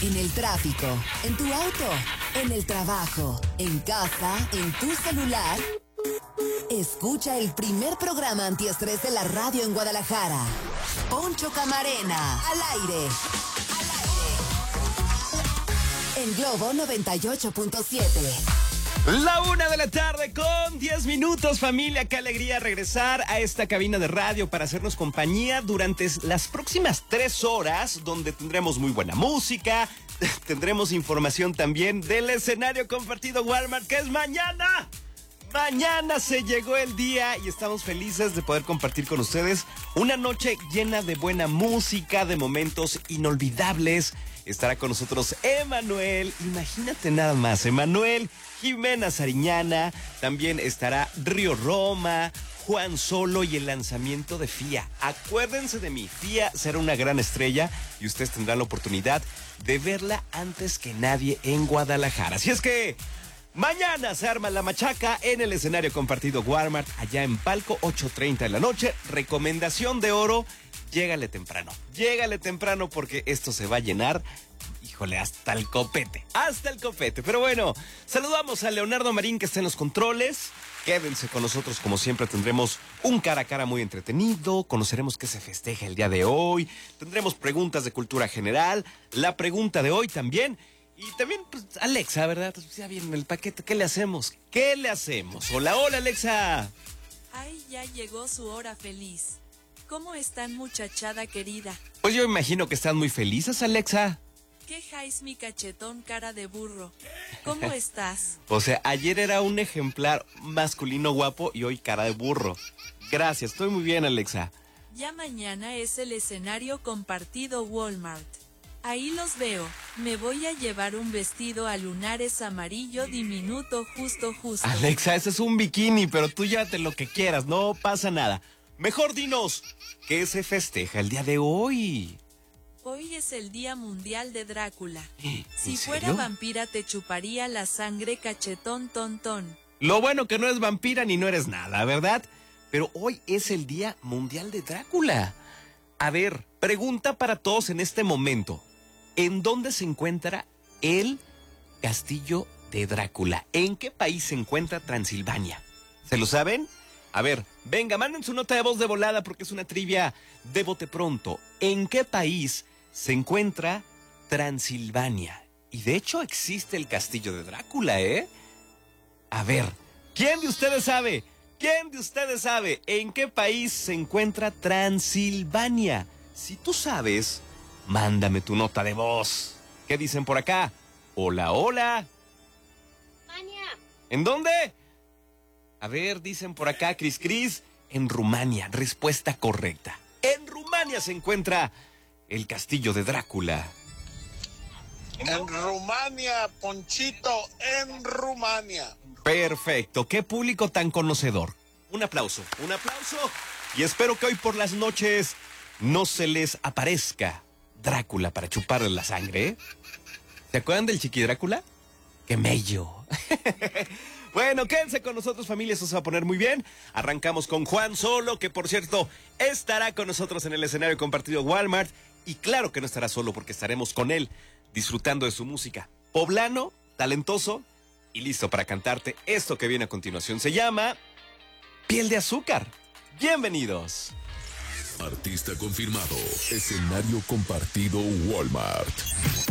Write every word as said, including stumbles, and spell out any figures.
En el tráfico, en tu auto, en el trabajo, en casa, en tu celular. Escucha el primer programa antiestrés de la radio en Guadalajara. Poncho Camarena, al aire. Al aire. En Globo noventa y ocho punto siete. La una de la tarde con diez minutos, familia. Qué alegría regresar a esta cabina de radio para hacernos compañía durante las próximas tres horas, donde tendremos muy buena música, tendremos información también del escenario compartido Walmart, que es mañana. Mañana se llegó el día y estamos felices de poder compartir con ustedes una noche llena de buena música, de momentos inolvidables. Estará con nosotros Emanuel, imagínate nada más, Emanuel, Jimena Sariñana, también estará Río Roma, Juan Solo y el lanzamiento de Fía. Acuérdense de mí, Fía será una gran estrella y ustedes tendrán la oportunidad de verla antes que nadie en Guadalajara. Así es que mañana se arma la machaca en el escenario compartido Walmart, allá en Palco, ocho treinta de la noche. Recomendación de oro, llégale temprano, llégale temprano porque esto se va a llenar, híjole, hasta el copete, hasta el copete. Pero bueno, saludamos a Leonardo Marín, que está en los controles. Quédense con nosotros, como siempre tendremos un cara a cara muy entretenido, conoceremos qué se festeja el día de hoy, tendremos preguntas de cultura general, la pregunta de hoy también. Y también, pues, Alexa, ¿verdad? Pues ya viene el paquete. ¿Qué le hacemos? ¿Qué le hacemos? Hola, hola, Alexa. Ay, ya llegó su hora feliz. ¿Cómo están, muchachada querida? Pues yo imagino que están muy felices, Alexa. ¿Qué jais, mi cachetón cara de burro? ¿Cómo estás? O sea, ayer era un ejemplar masculino guapo y hoy cara de burro. Gracias, estoy muy bien, Alexa. Ya mañana es el escenario compartido Walmart. Ahí los veo. Me voy a llevar un vestido a lunares amarillo diminuto justo justo. Alexa, ese es un bikini, pero tú llévate lo que quieras, no pasa nada. Mejor dinos, ¿qué se festeja el día de hoy? Hoy es el Día Mundial de Drácula. ¿En Si serio? fuera vampira te chuparía la sangre, cachetón tontón. Lo bueno que no es vampira ni no eres nada, ¿verdad? Pero hoy es el Día Mundial de Drácula. A ver, pregunta para todos en este momento. ¿En dónde se encuentra el castillo de Drácula? ¿En qué país se encuentra Transilvania? ¿Se lo saben? A ver, venga, manden su nota de voz de volada porque es una trivia de bote pronto. ¿En qué país se encuentra Transilvania? Y de hecho existe el castillo de Drácula, ¿eh? A ver, ¿quién de ustedes sabe? ¿Quién de ustedes sabe en qué país se encuentra Transilvania? Si tú sabes, mándame tu nota de voz. ¿Qué dicen por acá? Hola, hola. Rumania. ¿En dónde? A ver, dicen por acá, Cris Cris, en Rumania. Respuesta correcta. En Rumania se encuentra el castillo de Drácula. En Rumania, Ponchito, en Rumania. Perfecto, qué público tan conocedor. Un aplauso, un aplauso. Y espero que hoy por las noches no se les aparezca Drácula para chuparle la sangre, ¿eh? ¿Se acuerdan del Chiqui Drácula? ¡Qué mello! Bueno, quédense con nosotros, familia, eso se va a poner muy bien. Arrancamos con Juan Solo, que por cierto estará con nosotros en el escenario compartido Walmart. Y claro que no estará solo porque estaremos con él disfrutando de su música. Poblano, talentoso y listo para cantarte esto que viene a continuación. Se llama Piel de Azúcar. Bienvenidos. Artista confirmado. Escenario compartido Walmart.